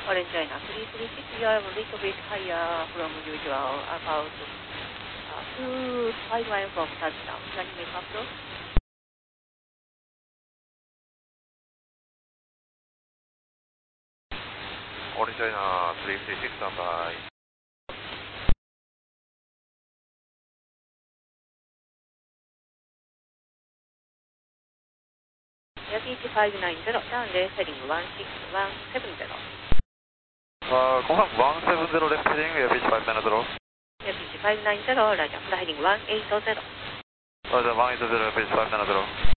Orange China 336, you are a little bit higher from usual, about 5 miles from touchdown. Can you make approach? Orange China 336, stand by. Airbeach 590, downless heading 16170. Confirm 170 left heading, Airbeach 590. Airbeach 590, Roger, heading 180. Roger, 180, Airbeach 590.